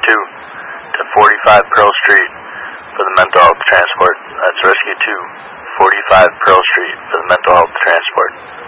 Rescue 2 to 45 Pearl Street for the mental health transport. That's Rescue 2, 45 Pearl Street for the mental health transport.